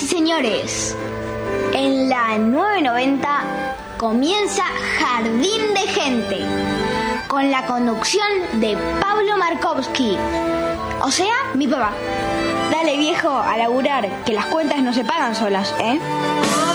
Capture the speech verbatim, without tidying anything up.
señores, en la nueve noventa comienza Jardín de Gente, con la conducción de Pablo Markovsky, o sea, mi papá. Dale, viejo, a laburar, que las cuentas no se pagan solas, ¿eh?